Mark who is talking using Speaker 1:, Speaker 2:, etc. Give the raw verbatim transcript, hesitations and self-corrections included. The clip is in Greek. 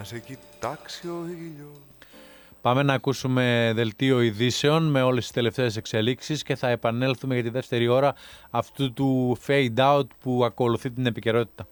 Speaker 1: να σε κοιτάξει ο ήλιος.
Speaker 2: Πάμε να ακούσουμε δελτίο ειδήσεων με όλες τις τελευταίες εξελίξεις και θα επανέλθουμε για τη δεύτερη ώρα αυτού του fade out που ακολουθεί την επικαιρότητα.